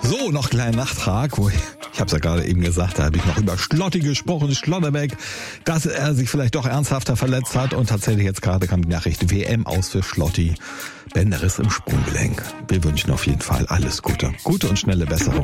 So, noch einen kleinen Nachtrag. Ich habe es ja gerade eben gesagt, da habe ich noch über Schlotti gesprochen, Schlotterbeck, dass er sich vielleicht doch ernsthafter verletzt hat. Und tatsächlich jetzt gerade kam die Nachricht, WM aus für Schlotti. Bänderriss im Sprunggelenk. Wir wünschen auf jeden Fall alles Gute. Gute und schnelle Besserung.